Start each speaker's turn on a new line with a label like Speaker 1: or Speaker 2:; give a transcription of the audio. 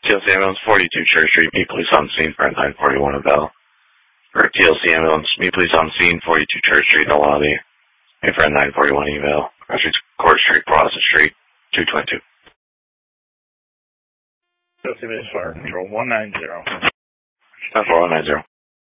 Speaker 1: TLC ambulance, 42 Church Street, meet police on scene for 941 Bell. Or TLC ambulance, meet police on scene, 42 Church Street, in the lobby. Meet for 941 eval. Court Street, Process Street, 222.
Speaker 2: TLC Fire Control 190.
Speaker 1: 190.